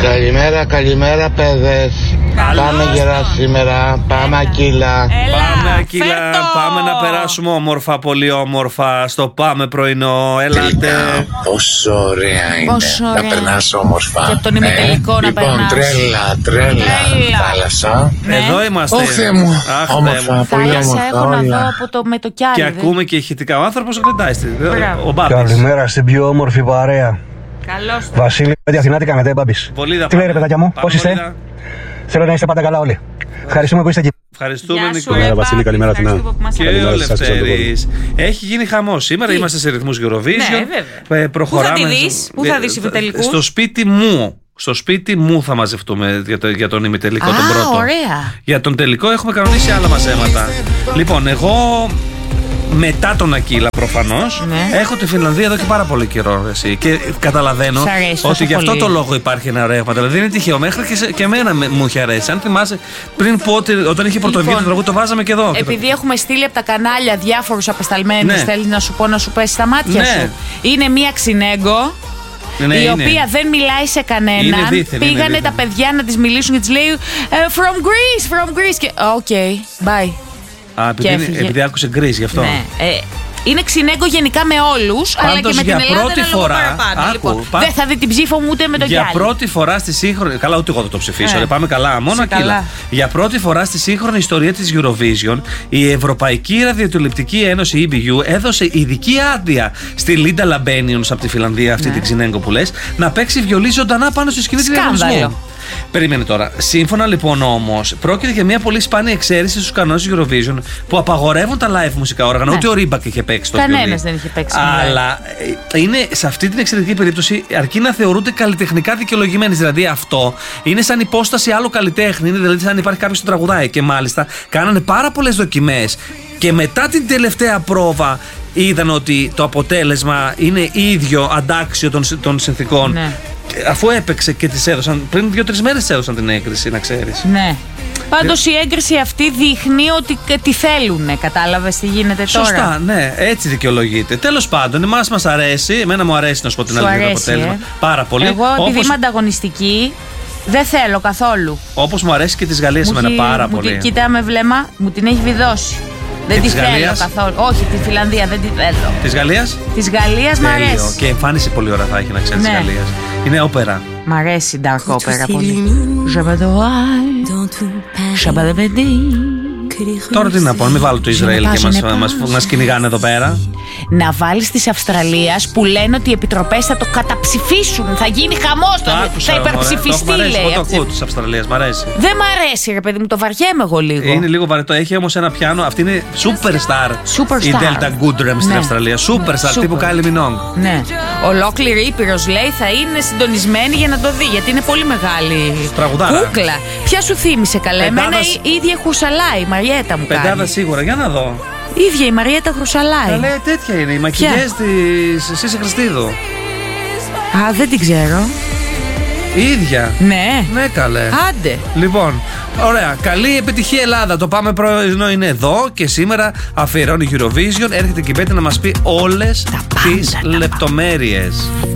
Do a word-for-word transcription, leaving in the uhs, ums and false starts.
Καλημέρα, καλημέρα παιδες. Πάμε γερά σήμερα, πάμε Ακύλα. Πάμε Ακύλα, πάμε να περάσουμε όμορφα, πολύ όμορφα. Στο πάμε πρωινό, ελάτε. Πόσο ωραία είναι Πόσο να ωραία. περνάς όμορφα. Και από τον ημιτελικό να λοιπόν, περνάς. τρέλα, τρέλα, Τρέλα. θάλασσα. Ναι. Εδώ είμαστε. Ω Θεέ μου, Αχ, Θεέ όμορφα, μου. πολύ Θάλασσα όμορφα έχω να δω όλα. από το με το κιάλι. Και ακούμε και ηχητικά. Ο άνθρωπος γλεντάει. στη- Μπράβο. Ο Μπάμπης. Καλημέρα στην πιο όμορφη παρέα. Καλώς το. Βασίλη, παιδιά, Αθηνά, τι κάνετε, Μπάμπης? Βολίδα, Τι λέει, ρε πάμε. παιδάκια μου, Πάμε πώς είστε? Βολίδα. Θέλω να είστε πάντα καλά όλοι. Ευχαριστούμε που είστε εκεί. Ευχαριστούμε, Γεια σου, Νίκο. Καλημέρα, Βασίλη, καλημέρα, Αθηνά. Ευχαριστούμε που μας Και ακούς. ο Καλημέρα σας, Λευτέρης. Έχει γίνει χαμός. Σήμερα Τι? είμαστε σε ρυθμούς Eurovision. Ναι, βέβαια. Ε, προχωράμε. Πού θα τη δεις? Πού θα δεις ημιτελικούς? Στο σπίτι μου. Στο σπίτι μου θα μαζευτούμε για, το, για τον ημιτελικό, Α, τον πρώτο. ωραία. Για τον τελικό έχουμε κανονίσει άλλα μαζέματα. Λοιπόν, εγώ μετά τον Ακύλα προφανώς Ναι. έχω τη Φινλανδία εδώ και πάρα πολύ καιρό. Εσύ. Και καταλαβαίνω Σ' αρέσει τόσο ότι γι' αυτό πολύ. το λόγο υπάρχει ένα ρεύμα. Δηλαδή δεν είναι τυχαίο. Μέχρι και, σε, και εμένα με- μου είχε αρέσει. Αν θυμάσαι, πριν πω ότι όταν είχε πρωτοβγεί Λοιπόν, το τραγούδι, το βάζαμε και εδώ. Επειδή έχουμε στείλει από τα κανάλια διάφορους απεσταλμένους, Ναι. θέλει να σου πω να σου πέσει στα μάτια Ναι. σου. Είναι μία ξινέγκο. Ναι, η είναι. οποία δεν μιλάει σε κανέναν. Είναι δίθεν, είναι Πήγανε δίθεν. τα παιδιά να τη μιλήσουν και τη λέει «Ε, From Greece, from Greece. Και οκ, bye. Α, επειδή, και είναι- έφυγε. επειδή άκουσε γκρίζ γι' αυτό. Ναι. Ε, είναι ξινέγκο γενικά με όλους, αλλά και Πάντως, με την για Ελλάδα πρώτη ένα λόγο φορά, παραπάνω. άκου, Λοιπόν, πά- δεν θα δει την ψήφο μου ούτε με το Για γυάλι. πρώτη φορά στη σύγχρονη. Καλά, ούτε εγώ θα το ψηφίσω. Ε. ρε, πάμε καλά. Μόνο Είσαι Ακύλα. καλά. Για πρώτη φορά στη σύγχρονη ιστορία της Eurovision, η Ευρωπαϊκή Ραδιοτηλεπτική Ένωση ι μπι γιου έδωσε ειδική άδεια στη Λίντα Λαμπένιονς από τη Φιλανδία, αυτή Ναι. την ξινέγκο που λες, να παίξει βιολί ζωντανά πάνω στη σκηνή του Σκάνδαλο. διαγωνισμού. Περίμενε τώρα. Σύμφωνα λοιπόν όμως, πρόκειται για μια πολύ σπάνια εξαίρεση στους κανόνες της Eurovision που απαγορεύουν τα live μουσικά όργανα. Ναι. Ούτε ο Ρίμπακ είχε παίξει το Κανένας βιολί. δεν είχε παίξει με Αλλά ε, είναι σε αυτή την εξαιρετική περίπτωση αρκεί να θεωρούνται καλλιτεχνικά δικαιολογημένες. Δηλαδή αυτό είναι σαν υπόσταση άλλου καλλιτέχνη. Είναι δηλαδή σαν υπάρχει κάποιος που τραγουδάει. Και μάλιστα κάνανε πάρα πολλές δοκιμές. Και μετά την τελευταία πρόβα είδαν ότι το αποτέλεσμα είναι ίδιο αντάξιο των, συ- των συνθηκών. Ναι. Αφού έπαιξε και τις έδωσαν, πριν δύο-τρεις μέρες της έδωσαν την έγκριση, να ξέρεις. Ναι. Πάντως η έγκριση αυτή δείχνει ότι και τι θέλουνε. Κατάλαβες τι γίνεται τώρα. Σωστά, ναι, έτσι δικαιολογείται. Τέλος πάντων, εμάς μας αρέσει, εμένα μου αρέσει να σου πω την Σου αλήθεια το αρέσει, αποτέλεσμα. ε? Πάρα πολύ. Εγώ επειδή Όπως, είμαι ανταγωνιστική, δεν θέλω καθόλου. όπως μου αρέσει και της Γαλλίας Μου εμένα έχει- πάρα μου πολύ. τη- Κοίτα με βλέμμα, μου την έχει βιδώσει. Δεν τη της θέλω Γαλλίας? καθόλου. Όχι, τη Φιλανδία δεν τη θέλω. Της Γαλλίας. Τη Γαλλία μ' Τέλειο. αρέσει. Και εμφάνιση πολύ ωραία θα έχει να ξέρει Ναι. της Γαλλίας. Είναι όπερα. Μ' αρέσει η Dark Opera πολύ. Τώρα τι να πω, μην βάλω το Ισραήλ και μας, Ζενεπάζ, μας, ζενεπάζ. μας κυνηγάνε εδώ πέρα. Να βάλεις της Αυστραλίας που λένε ότι οι επιτροπές θα το καταψηφίσουν. Θα γίνει χαμός. Το Θα, άκουσα, θα μωρέ. υπερψηφιστεί, Το έχω, μ' αρέσει, λέει. εγώ το αυτή. ακούω της Αυστραλίας, μ' αρέσει. Δεν μ' αρέσει, ρε παιδί μου, το βαριέμαι εγώ λίγο. Είναι λίγο βαρετό. Έχει όμως ένα πιάνο. Αυτή είναι superstar. Superstar. Η Delta Goodrem στην Ναι. Αυστραλία. Superstar, Super. τύπου Kylie Minogue. Ναι. Ολόκληρη Ήπειρος, λέει, θα είναι συντονισμένη για να το δει. Γιατί είναι πολύ μεγάλη Τραγουδάρα. κούκλα. Ποια σου θύμισε καλέ? Εμένα Πεντάδας- η η ίδια Χρουσαλάη, η Μαριέτα μου Πεντάδα κάνει. σίγουρα, για να δω. Η ίδια η Μαριέτα Χρουσαλάη. Καλέ, τέτοια είναι. Οι μακιγιές της Σύση Χριστίδου. Α, δεν την ξέρω. Η ίδια. Ναι. Ναι, καλέ. Άντε. Λοιπόν, ωραία. Καλή επιτυχία Ελλάδα. Το πάμε πρωινό είναι εδώ και σήμερα αφιερώνει Eurovision. Έρχεται και η Πέττη να μας πει όλες Τα πάντα, τις τα πάντα. λεπτομέρειες.